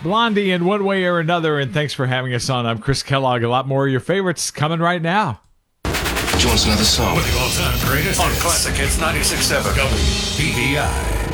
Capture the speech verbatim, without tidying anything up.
Blondie in one way or another, and thanks for having us on. I'm Chris Kellogg. A lot more of your favorites coming right now. Do you want another song? With the all-time greatest on Classic Hits ninety-six point seven W B V I.